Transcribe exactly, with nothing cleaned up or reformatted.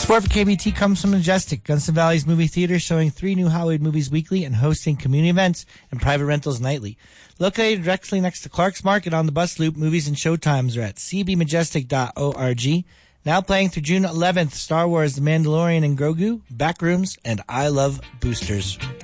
Support for K B T comes from Majestic, Gunston Valley's movie theater, showing three new Hollywood movies weekly and hosting community events and private rentals nightly. Located directly next to Clark's Market on the bus loop, movies and showtimes are at c b majestic dot org. Now playing through June eleventh, Star Wars, The Mandalorian and Grogu, Backrooms, and I Love Boosters.